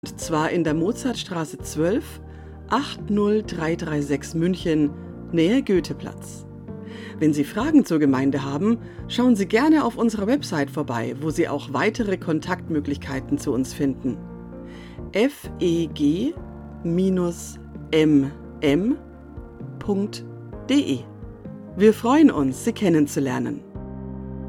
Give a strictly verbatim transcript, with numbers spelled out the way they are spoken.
Und zwar in der Mozartstraße zwölf, acht null drei drei sechs München, Nähe Goetheplatz. Wenn Sie Fragen zur Gemeinde haben, schauen Sie gerne auf unserer Website vorbei, wo Sie auch weitere Kontaktmöglichkeiten zu uns finden. f e g m m punkt d e. Wir freuen uns, Sie kennenzulernen.